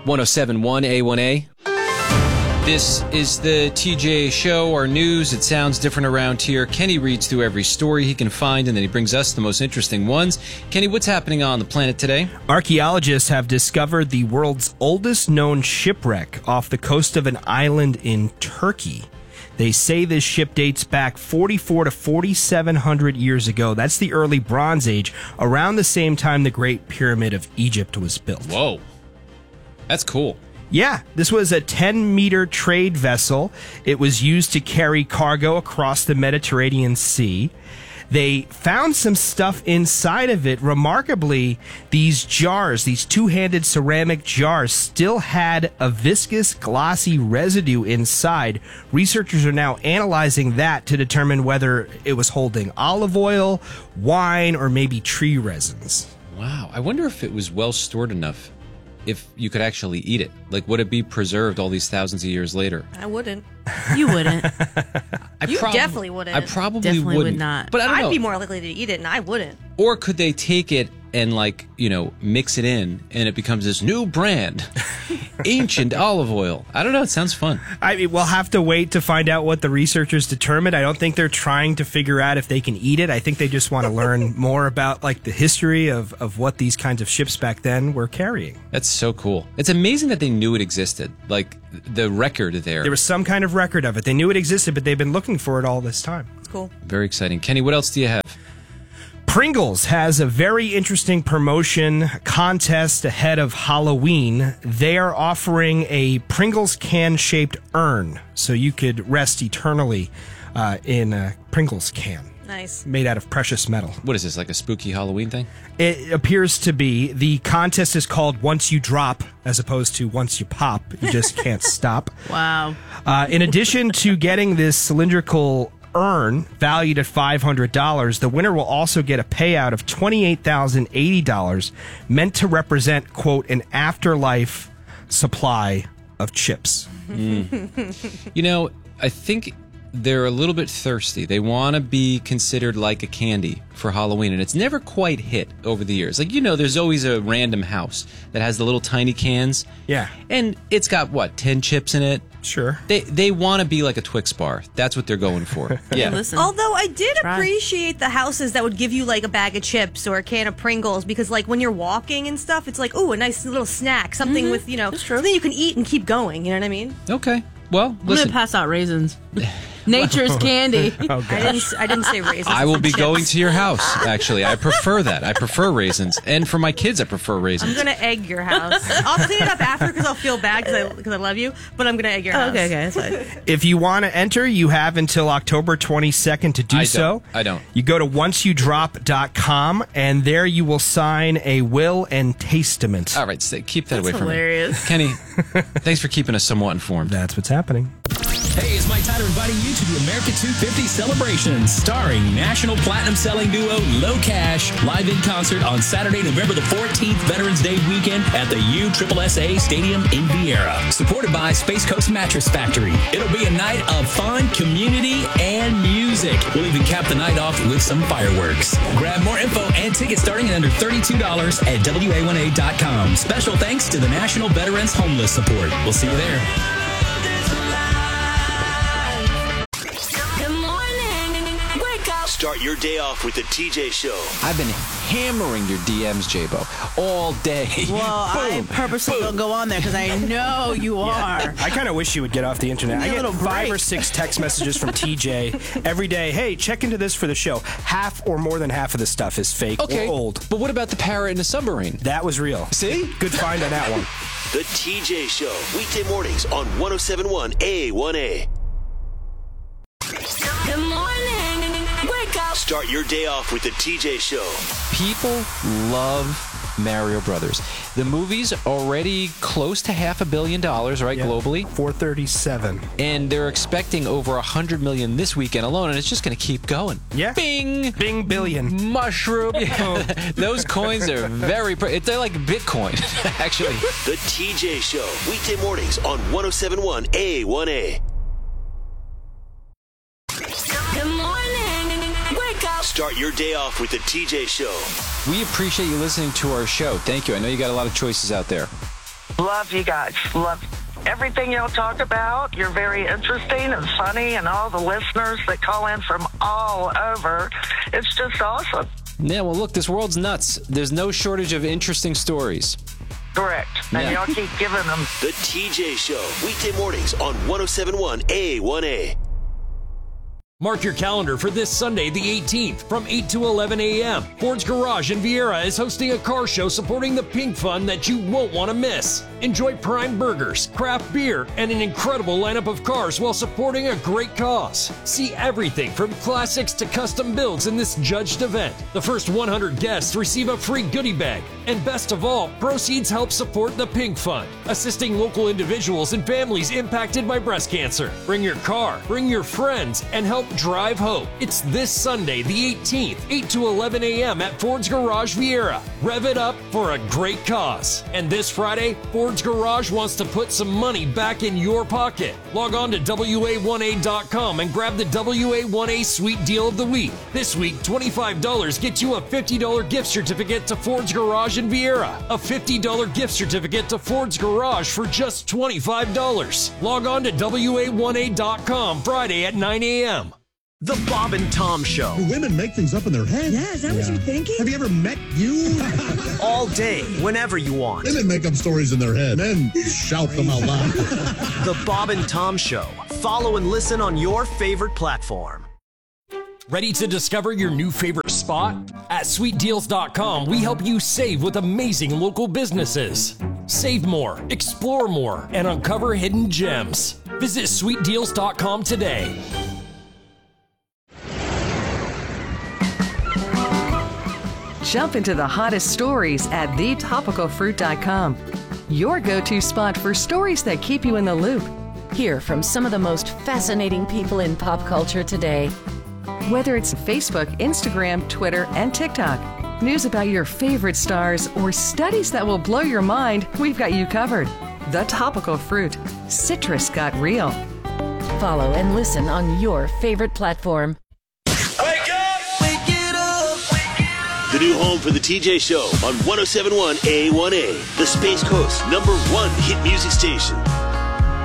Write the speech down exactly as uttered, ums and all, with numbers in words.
one oh seven point one A one A. This is the T J Show, our news. It sounds different around here. Kenny reads through every story he can find, and then he brings us the most interesting ones. Kenny, what's happening on the planet today? Archaeologists have discovered the world's oldest known shipwreck off the coast of an island in Turkey. They say this ship dates back forty-four to forty-seven hundred years ago. That's the early Bronze Age, around the same time the Great Pyramid of Egypt was built. Whoa. That's cool. Yeah, this was a ten-meter trade vessel. It was used to carry cargo across the Mediterranean Sea. They found some stuff inside of it. Remarkably, these jars, these two-handed ceramic jars, still had a viscous, glossy residue inside. Researchers are now analyzing that to determine whether it was holding olive oil, wine, or maybe tree resins. Wow. I wonder if it was well stored enough, if you could actually eat it. Like, would it be preserved all these thousands of years later? I wouldn't. You wouldn't. I You prob- definitely wouldn't. I probably Definitely would wouldn't. not. But I don't I'd know. be more likely to eat it, and I wouldn't. Or could they take it and, like, you know, mix it in, and it becomes this new brand, ancient olive oil? I don't know. It sounds fun. I mean, we'll have to wait to find out what the researchers determined. I don't think they're trying to figure out if they can eat it. I think they just want to learn more about, like, the history of, of what these kinds of ships back then were carrying. That's so cool. It's amazing that they knew it existed. Like, the record there. There was some kind of record of it. They knew it existed, but they've been looking for it all this time. It's cool. Very exciting. Kenny, what else do you have? Pringles has a very interesting promotion contest ahead of Halloween. They are offering a Pringles can-shaped urn, so you could rest eternally uh, in a Pringles can. Nice. Made out of precious metal. What is this, like a spooky Halloween thing? It appears to be. The contest is called Once You Drop, as opposed to Once You Pop. You just can't stop. Wow. Uh, in addition to getting this cylindrical urn valued at five hundred dollars, the winner will also get a payout of twenty-eight thousand eighty dollars, meant to represent, quote, an afterlife supply of chips. Mm. You know, I think they're a little bit thirsty. They want to be considered like a candy for Halloween, and it's never quite hit over the years. Like, you know, there's always a random house that has the little tiny cans. Yeah. And it's got, what, ten chips in it? Sure. They they want to be like a Twix bar. That's what they're going for. Yeah. Listen. Although I did Try. appreciate the houses that would give you like a bag of chips or a can of Pringles, because like when you're walking and stuff, it's like, ooh, a nice little snack, something with, you know, That's true. something you can eat and keep going. You know what I mean? Okay. Well, I'm listen. going to pass out raisins. Nature's candy. Oh, I didn't. I didn't say raisins. I will be Chips. going to your house, actually. I prefer that. I prefer raisins. And for my kids, I prefer I'm raisins. gonna egg your house. I'll clean it up after because I'll feel bad because I, 'cause I love you. But I'm gonna egg your Oh, house. okay, okay, that's fine. If you want to enter, you have until October twenty-second to do I don't. so. I don't. You go to once you drop dot com, and there you will sign a will and testament. All right, stay, keep that That's away from hilarious. me. Kenny, thanks for keeping us somewhat informed. That's what's happening. Hey, it's Mike Tyler inviting you to the America two fifty celebrations, starring national platinum selling duo Low Cash, live in concert on Saturday, November the fourteenth, Veterans Day weekend at the U S S A Stadium in Viera. Supported by Space Coast Mattress Factory. It'll be a night of fun, community, and music. We'll even cap the night off with some fireworks. Grab more info and tickets starting at under thirty-two dollars at W A one A dot com. Special thanks to the National Veterans Homeless Support. We'll see you there. Start your day off with the T J Show. I've been hammering your D Ms, J-Bo, all day. Well, I purposely don't go on there because I know you are. I kind of wish you would get off the internet. Give me I a get little five break. or six text messages from T J every day. Hey, check into this for the show. Half or more than half of the stuff is fake Okay, or old. but what about the parrot in the submarine? That was real. See? Good find on that one. The T J Show, weekday mornings on one oh seven point one A one A. Good morning. Wake up. Start your day off with the T J Show. People love Mario Brothers. The movie's already close to half a billion dollars, right, Yeah. globally? four thirty-seven. And they're expecting over one hundred million this weekend alone, and it's just going to keep going. Yeah. Bing! Bing billion. Mushroom. Yeah. Those coins are very... Pre- they're like Bitcoin, actually. The T J Show, weekday mornings on one oh seven point one A one A. Good morning. Wake up. Start your day off with the T J Show. We appreciate you listening to our show. Thank you. I know you got a lot of choices out there. Love you guys. Love everything y'all talk about. You're very interesting and funny, and all the listeners that call in from all over. It's just awesome. Yeah, well, look, this world's nuts. There's no shortage of interesting stories. Correct. And Yeah. y'all keep giving them. The T J Show, weekday mornings on one oh seven point one A one A. Mark your calendar for this Sunday, the eighteenth, from eight to eleven a.m. Ford's Garage in Vieira is hosting a car show supporting the Pink Fund that you won't want to miss. Enjoy prime burgers, craft beer, and an incredible lineup of cars while supporting a great cause. See everything from classics to custom builds in this judged event. The first one hundred guests receive a free goodie bag. And best of all, proceeds help support the Pink Fund, assisting local individuals and families impacted by breast cancer. Bring your car, bring your friends, and help drive hope. It's this Sunday, the eighteenth, eight to eleven a.m. at Ford's Garage Vieira. Rev it up for a great cause. And this Friday, Ford's Garage wants to put some money back in your pocket. Log on to W A one A dot com and grab the W A one A Sweet Deal of the Week. This week, twenty-five dollars gets you a fifty dollars gift certificate to Ford's Garage in Vieira. A fifty dollars gift certificate to Ford's Garage for just twenty-five dollars. Log on to W A one A dot com Friday at nine a.m. The Bob and Tom Show. Do women make things up in their head? Yeah, is that what you're thinking? Have you ever met you? All day, whenever you want. Women make up stories in their head. Men shout them out loud. The Bob and Tom Show. Follow and listen on your favorite platform. Ready to discover your new favorite spot? At sweet deals dot com, we help you save with amazing local businesses. Save more, explore more, and uncover hidden gems. Visit sweet deals dot com today. Jump into the hottest stories at the topical fruit dot com. Your go-to spot for stories that keep you in the loop. Hear from some of the most fascinating people in pop culture today. Whether it's Facebook, Instagram, Twitter, and TikTok, news about your favorite stars, or studies that will blow your mind, we've got you covered. The Topical Fruit. Citrus got real. Follow and listen on your favorite platform. The new home for the T J Show on one oh seven point one A one A, the Space Coast number one hit music station.